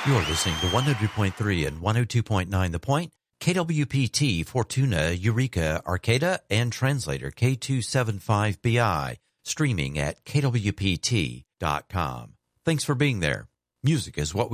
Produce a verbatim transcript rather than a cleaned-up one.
You're listening to one hundred point three and one oh two point nine The Point, K W P T, Fortuna, Eureka, Arcata, and translator K two seventy-five B I, streaming at K W P T dot com. Thanks for being there. Music is what we